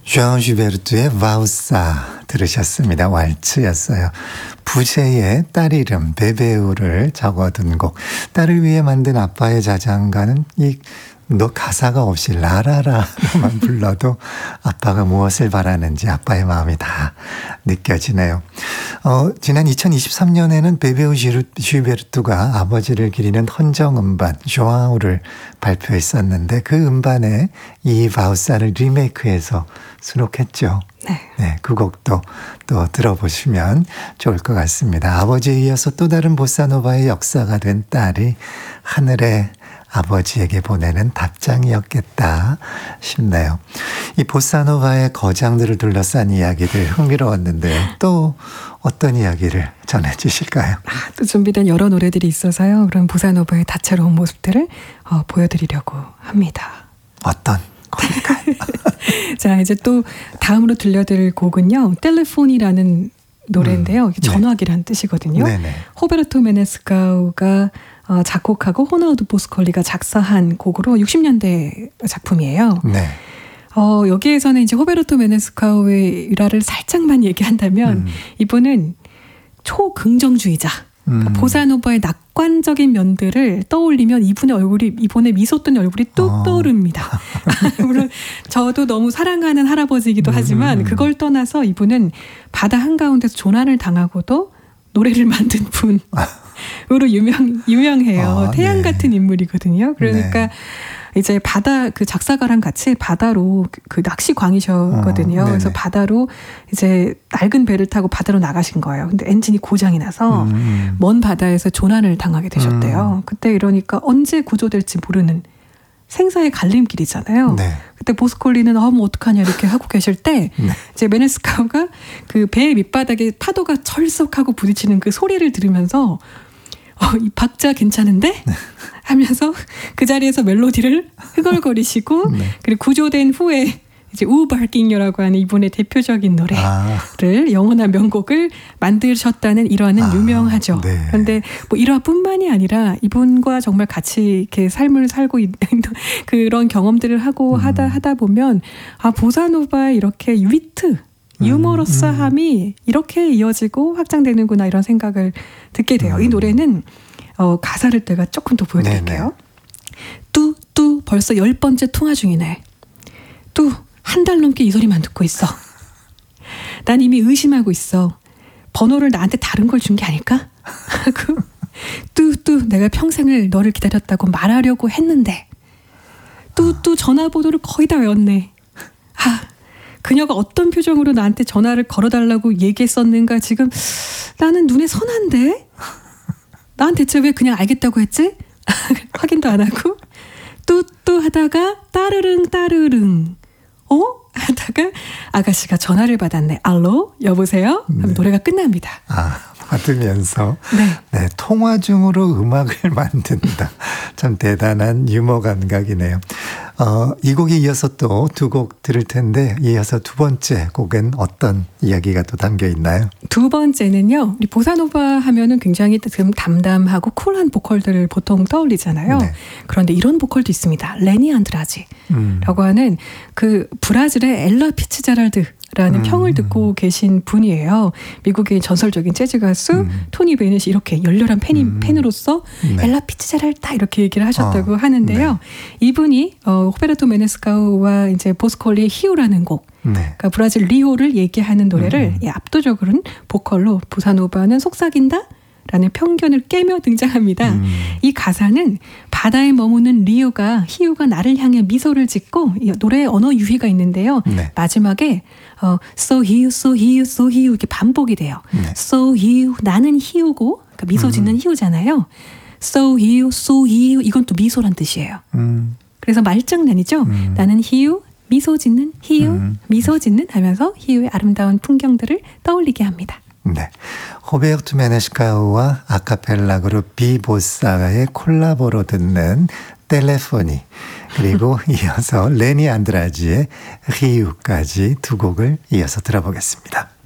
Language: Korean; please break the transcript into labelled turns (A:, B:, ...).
A: 쟈앙 슈베르트의 바우사 들으셨습니다. 왈츠였어요. 부제의 딸 이름 베베우를 적어둔 곡. 딸을 위해 만든 아빠의 자장가는 너 가사가 없이 라라라만 불러도 아빠가 무엇을 바라는지 아빠의 마음이 다 느껴지네요. 지난 2023년에는 베베우 슈베르트가 아버지를 기리는 헌정 음반 쟈앙우를 발표했었는데 그 음반에 이 바우사를 리메이크해서 수록했죠. 네, 그 곡도 또 들어보시면 좋을 것 같습니다. 아버지에 이어서 또 다른 보사노바의 역사가 된 딸이 하늘에 아버지에게 보내는 답장이었겠다 싶네요. 이 보사노바의 거장들을 둘러싼 이야기들 흥미로웠는데 또 어떤 이야기를 전해주실까요?
B: 또 준비된 여러 노래들이 있어서요. 그럼 보사노바의 다채로운 모습들을 보여드리려고 합니다.
A: 어떤 곡일까요?
B: 자, 이제 또 다음으로 들려드릴 곡은요. 텔레폰이라는 노래인데요. 전화기라는 뜻이거든요. 네네. 호베르토 메네스카우가 작곡하고 호나우두 보스콜리가 작사한 곡으로 60년대 작품이에요. 네. 여기에서는 이제 호베르토 메네스카우의 일화를 살짝만 얘기한다면 이분은 초긍정주의자. 그러니까 보사노바의 낙관적인 면들을 떠올리면 이분의 미소 뜬 얼굴이 뚝 떠오릅니다. 물론 저도 너무 사랑하는 할아버지이기도 하지만 그걸 떠나서 이분은 바다 한가운데서 조난을 당하고도 노래를 만든 분으로 유명해요. 태양 같은 인물이거든요. 그러니까 이제 바다 그 작사가랑 같이 바다로 그 낚시광이셨거든요. 그래서 바다로 이제 낡은 배를 타고 바다로 나가신 거예요. 근데 엔진이 고장이 나서 먼 바다에서 조난을 당하게 되셨대요. 그때 이러니까 언제 구조될지 모르는 생사의 갈림길이잖아요. 네. 그때 보스콜리는 뭐 어떡하냐 이렇게 하고 계실 때 이제 메네스카우가 그 배 밑바닥에 파도가 철썩하고 부딪히는 그 소리를 들으면서 이 박자 괜찮은데? 하면서 그 자리에서 멜로디를 흥얼거리시고 그리고 구조된 후에 이제 우발킹요라고 하는 이분의 대표적인 노래를 영원한 명곡을 만드셨다는 일화는 유명하죠. 네. 그런데 뭐 일화뿐만이 아니라 이분과 정말 같이 이렇게 삶을 살고 있는 그런 경험들을 하고 하다 보면 보사노바의 이렇게 위트 유머러스함이 이렇게 이어지고 확장되는구나 이런 생각을 듣게 돼요. 이 노래는 가사를 제가 조금 더 보여드릴게요. 뚜 벌써 10번째 통화 중이네. 뚜 한 달 넘게 이 소리만 듣고 있어. 난 이미 의심하고 있어. 번호를 나한테 다른 걸 준 게 아닐까? 하고 뚜 내가 평생을 너를 기다렸다고 말하려고 했는데 뚜 전화번호를 거의 다 외웠네. 그녀가 어떤 표정으로 나한테 전화를 걸어달라고 얘기했었는가 지금 나는 눈에 선한데? 난 대체 왜 그냥 알겠다고 했지? 확인도 안 하고 뚜 하다가 따르릉 하다가 아가씨가 전화를 받았네. 알로? 여보세요? 하면 노래가 끝납니다.
A: 받으면서 네, 통화 중으로 음악을 만든다. 참 대단한 유머 감각이네요. 이 곡에 이어서 또 두 곡 들을 텐데 이어서 두 번째 곡은 어떤 이야기가 또 담겨 있나요? 두
B: 번째는요. 우리 보사노바 하면은 굉장히 좀 담담하고 쿨한 보컬들을 보통 떠올리잖아요. 네. 그런데 이런 보컬도 있습니다. 레니 안드라지라고 하는 그 브라질의 엘라 피츠제랄드라는 평을 듣고 계신 분이에요. 미국의 전설적인 재즈 가수 토니 베넷이 이렇게 열렬한 팬으로서 엘라 피츠제랄드 이렇게 얘기를 하셨다고 하는데요. 이분이 호베르토 메네스카우와 이제 보스콜리의 히우라는 곡, 그러니까 브라질 리오를 얘기하는 노래를 압도적으로는 보컬로 보사노바는 속삭인다? 라는 편견을 깨며 등장합니다. 이 가사는 바다에 머무는 히우가 나를 향해 미소를 짓고 노래에 언어 유희가 있는데요. 마지막에 so hiu 이렇게 반복이 돼요. so hiu 나는 히우고 그러니까 미소 짓는 히우잖아요. so hiu 이건 또 미소란 뜻이에요. 그래서 말장난이죠. 나는 히우 미소 짓는 히우 미소 짓는 하면서 히우의 아름다운 풍경들을 떠올리게 합니다.
A: 네, 호베르토 메네스카우와 아카펠라 그룹 비보사의 콜라보로 듣는 텔레포니 그리고 이어서 레니 안드라지의 히우까지 두 곡을 이어서 들어보겠습니다.